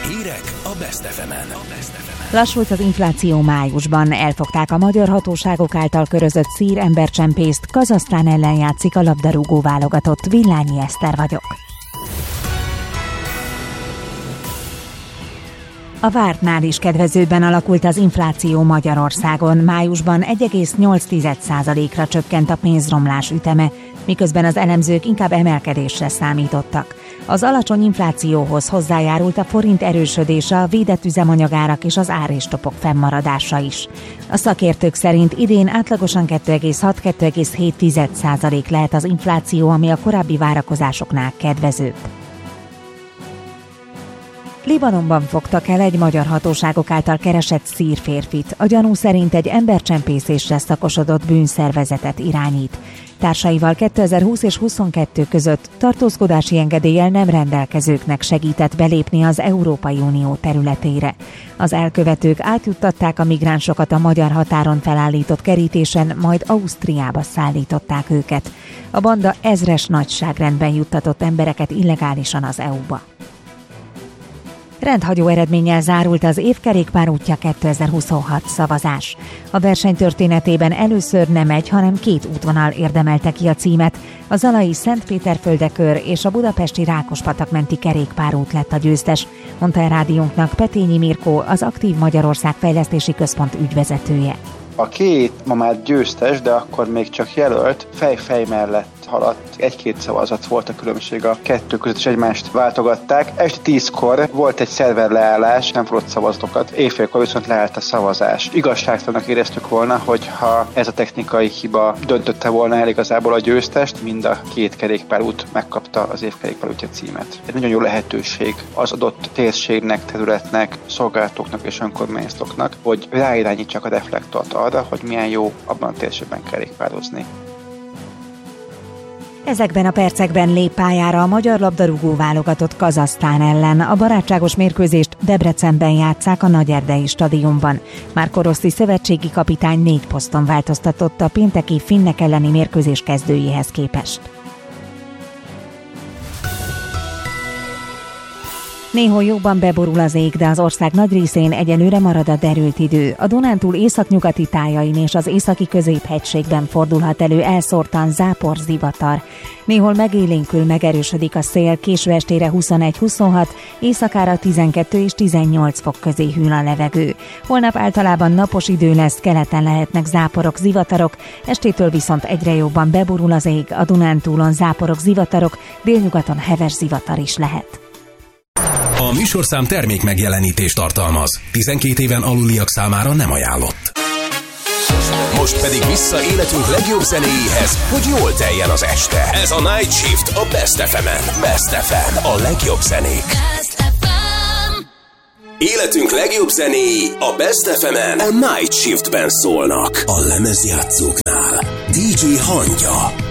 Hírek a Best FM-en. Lassult az infláció májusban, elfogták a magyar hatóságok által körözött szír embercsempészt, Kazahsztán ellen játszik a labdarúgó válogatott. Villányi Eszter vagyok. A vártnál is kedvezőbben alakult az infláció Magyarországon. Májusban 1,8%-ra csökkent a pénzromlás üteme, miközben az elemzők inkább emelkedésre számítottak. Az alacsony inflációhoz hozzájárult a forint erősödése, a védett üzemanyagárak és az áristopok fennmaradása is. A szakértők szerint idén átlagosan 2,6-2,7% lehet az infláció, ami a korábbi várakozásoknál kedvezőbb. Libanonban fogtak el egy magyar hatóságok által keresett szír férfit. A gyanú szerint egy embercsempészésre szakosodott bűnszervezetet irányít. Társaival 2020 és 2022 között tartózkodási engedéllyel nem rendelkezőknek segített belépni az Európai Unió területére. Az elkövetők átjuttatták a migránsokat a magyar határon felállított kerítésen, majd Ausztriába szállították őket. A banda ezres nagyságrendben juttatott embereket illegálisan az EU-ba. Rendhagyó eredménnyel zárult az év kerékpárútja 2026 szavazás. A verseny történetében először nem egy, hanem 2 útvonal érdemelte ki a címet. A zalai Szentpéterföldekör és a budapesti Rákospatak menti kerékpárút lett a győztes, mondta a rádiónknak Petényi Mirkó, az Aktív Magyarország Fejlesztési Központ ügyvezetője. A 2 ma már győztes, de akkor még csak jelölt, fej mellett haladt. 1-2 szavazat volt a különbség a 2 között, és egymást váltogatták. Este 10-kor volt egy szerverleállás, nem fogott szavazatokat. Éjfélkor viszont leállt a szavazás. Igazságtalannak éreztük volna, hogyha ez a technikai hiba döntötte volna el igazából a győztest, mind a 2 kerékpárút megkapta az év kerékpárútja címet. Egy nagyon jó lehetőség az adott térségnek, területnek, szolgálatoknak és önkormányzatoknak, hogy ráirányítsák a reflektort arra, hogy milyen jó abban a térségben kerékpározni. Ezekben a percekben lép pályára a magyar labdarúgó válogatott Kazahsztán ellen. A barátságos mérkőzést Debrecenben játsszák a Nagyerdei stadionban. Márko Rossi szövetségi kapitány 4 poszton változtatott a pénteki finnek elleni mérkőzés kezdőjéhez képest. Néhol jobban beborul az ég, de az ország nagy részén egyelőre marad a derült idő. A Dunántúl északnyugati tájain és az északi középhegységben fordulhat elő elszórtan záporzivatar. Néhol megélénkül, megerősödik a szél, késő estére 21-26, éjszakára 12 és 18 fok közé hűl a levegő. Holnap általában napos idő lesz, keleten lehetnek záporok, zivatarok, estétől viszont egyre jobban beborul az ég, a Dunántúlon záporok, zivatarok, délnyugaton heves zivatar is lehet. A műsorszám termék megjelenítést tartalmaz. 12 éven aluliak számára nem ajánlott. Most pedig vissza életünk legjobb zenéjéhez, hogy jól teljen az este. Ez a Night Shift a Best FM-en. Best FM, a legjobb zenék. Életünk legjobb zenéi a Best FM-en a Night Shiftben szólnak. A lemezjátszóknál DJ Hangya.